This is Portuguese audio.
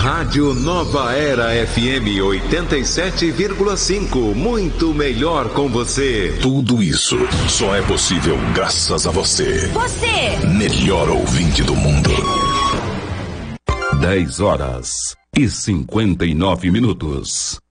Rádio Nova Era FM 87,5. Muito melhor com você. Tudo isso só é possível graças a você. Você! Melhor ouvinte do mundo. 10 horas e 59 minutos.